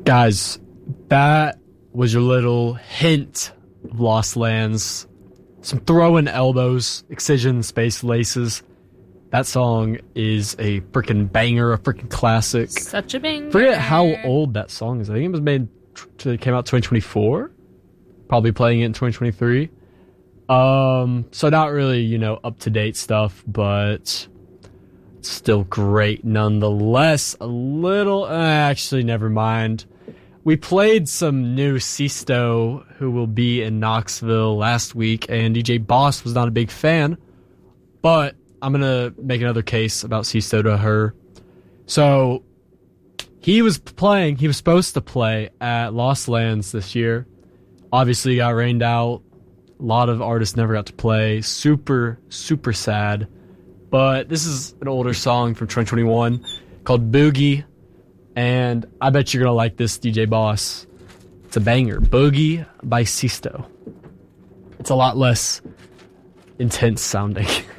Guys, that was your little hint of Lost Lands. Some throwing elbows, excision, space laces. That song is a freaking banger, a freaking classic. Such a banger. Forget how old that song is. I think it was came out 2024. Probably playing it in 2023. So not really, up to date stuff, but still great nonetheless. A little, actually, never mind. We played some new Sisto, who will be in Knoxville last week, and DJ Boss was not a big fan, but I'm going to make another case about Sisto to her. So, he was supposed to play at Lost Lands this year. Obviously, got rained out. A lot of artists never got to play. Super, super sad. But this is an older song from 2021 called Boogie. And I bet you're going to like this, DJ Boss. It's a banger. Boogie by Sisto. It's a lot less intense sounding.